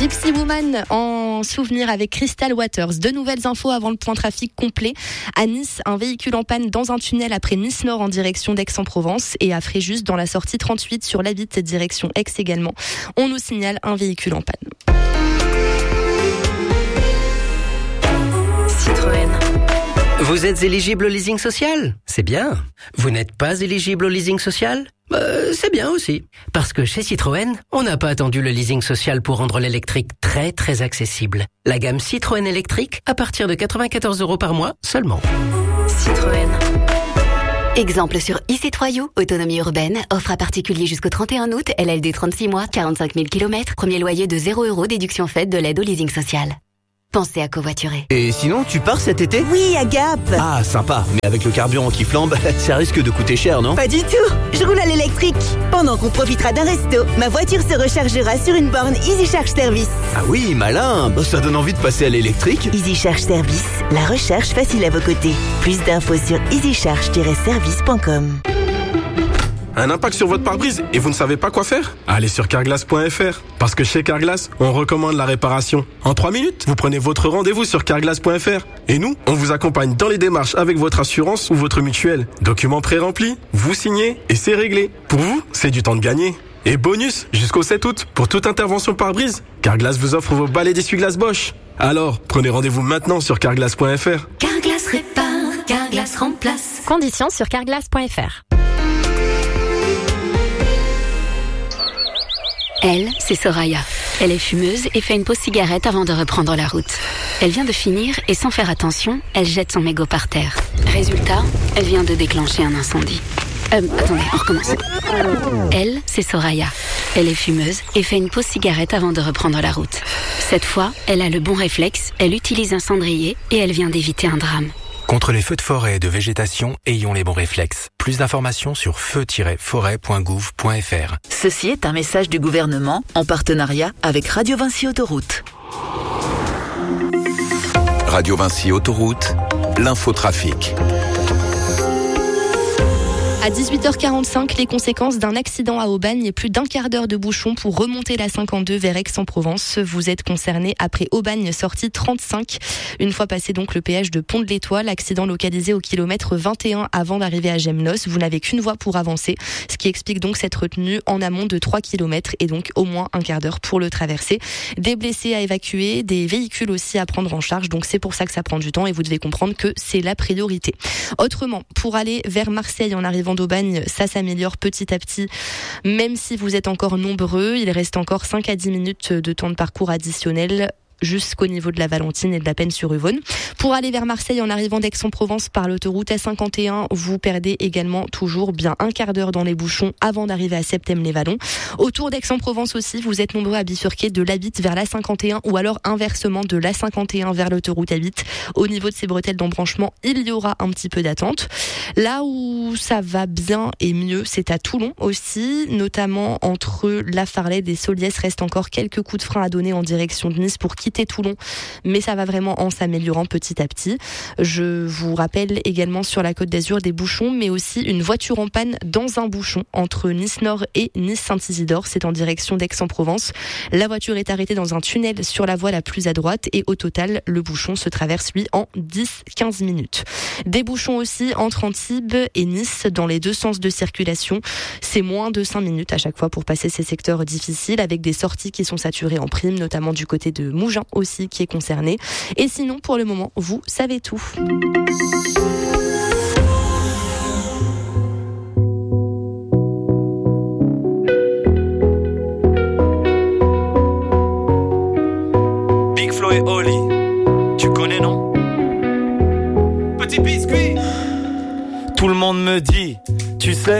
Gypsy Woman en souvenir avec Crystal Waters. De nouvelles infos avant le point trafic complet. À Nice, un véhicule en panne dans un tunnel après Nice Nord en direction d'Aix-en-Provence et à Fréjus dans la sortie 38 sur la Vitte direction Aix également. On nous signale un véhicule en panne. Citroën. Vous êtes éligible au leasing social ? C'est bien. Vous n'êtes pas éligible au leasing social ? C'est bien aussi. Parce que chez Citroën, on n'a pas attendu le leasing social pour rendre l'électrique très très accessible. La gamme Citroën électrique à partir de 94 € par mois seulement. Citroën. Exemple sur e-C3U, autonomie urbaine, offre à particulier jusqu'au 31 août, LLD 36 mois, 45 000 km, premier loyer de 0 €, déduction faite de l'aide au leasing social. Pensez à covoiturer. Et sinon, tu pars cet été ? Oui, à Gap. Ah, sympa. Mais avec le carburant qui flambe, ça risque de coûter cher, non ? Pas du tout. Je roule à l'électrique. Pendant qu'on profitera d'un resto, ma voiture se rechargera sur une borne Easy Charge Service. Ah oui, malin. Ça donne envie de passer à l'électrique. Easy Charge Service, la recharge facile à vos côtés. Plus d'infos sur easycharge-service.com. Un impact sur votre pare-brise et vous ne savez pas quoi faire ? Allez sur carglass.fr. Parce que chez Carglass, on recommande la réparation. En 3 minutes, vous prenez votre rendez-vous sur carglass.fr. Et nous, on vous accompagne dans les démarches avec votre assurance ou votre mutuelle. Documents pré-remplis, vous signez et c'est réglé. Pour vous, c'est du temps de gagner. Et bonus, jusqu'au 7 août, pour toute intervention pare-brise, Carglass vous offre vos balais d'essuie-glace Bosch. Alors, prenez rendez-vous maintenant sur carglass.fr. Carglass répare, Carglass remplace. Conditions sur carglass.fr. Elle, c'est Soraya. Elle est fumeuse et fait une pause cigarette avant de reprendre la route. Elle vient de finir et sans faire attention, elle jette son mégot par terre. Résultat, elle vient de déclencher un incendie. Attendez, on recommence. Elle, c'est Soraya. Elle est fumeuse et fait une pause cigarette avant de reprendre la route. Cette fois, elle a le bon réflexe, elle utilise un cendrier et elle vient d'éviter un drame. Contre les feux de forêt et de végétation, ayons les bons réflexes. Plus d'informations sur feu-forêt.gouv.fr. Ceci est un message du gouvernement en partenariat avec Radio Vinci Autoroute. Radio Vinci Autoroute, l'infotrafic. À 18h45, les conséquences d'un accident à Aubagne et plus d'un quart d'heure de bouchon pour remonter la 52 vers Aix-en-Provence. Vous êtes concerné après Aubagne sortie 35. Une fois passé donc le péage de Pont de l'Étoile, accident localisé au kilomètre 21 avant d'arriver à Gemnos. Vous n'avez qu'une voie pour avancer, ce qui explique donc cette retenue en amont de 3 km et donc au moins un quart d'heure pour le traverser. Des blessés à évacuer, des véhicules aussi à prendre en charge. Donc c'est pour ça que ça prend du temps et vous devez comprendre que c'est la priorité. Autrement, pour aller vers Marseille en arrivant d'Aubagne, ça s'améliore petit à petit. Même si vous êtes encore nombreux, il reste encore 5 à 10 minutes de temps de parcours additionnel jusqu'au niveau de la Valentine et de la Penne-sur-Yvonne. Pour aller vers Marseille en arrivant d'Aix-en-Provence par l'autoroute A51, vous perdez également toujours bien un quart d'heure dans les bouchons avant d'arriver à Septème-les-Vallons. Autour d'Aix-en-Provence aussi, vous êtes nombreux à bifurquer de l'A8 vers l'A51 ou alors inversement de l'A51 vers l'autoroute A8. Au niveau de ces bretelles d'embranchement, il y aura un petit peu d'attente. Là où ça va bien et mieux, c'est à Toulon aussi, notamment entre La Farlède et Soliès. Reste encore quelques coups de frein à donner en direction de Nice pour quitter Toulon, mais ça va vraiment en s'améliorant petit à petit. Je vous rappelle également sur la Côte d'Azur des bouchons, mais aussi une voiture en panne dans un bouchon entre Nice Nord et Nice Saint-Isidore. C'est en direction d'Aix-en-Provence. La voiture est arrêtée dans un tunnel sur la voie la plus à droite et au total, le bouchon se traverse lui en 10-15 minutes. Des bouchons aussi entre Antibes et Nice dans les deux sens de circulation. C'est moins de 5 minutes à chaque fois pour passer ces secteurs difficiles avec des sorties qui sont saturées en prime, notamment du côté de Mougins aussi qui est concerné. Et sinon, pour le moment, vous savez tout. Big Flo et Oli, tu connais non? Petit biscuit. Tout le monde me dit, tu sais,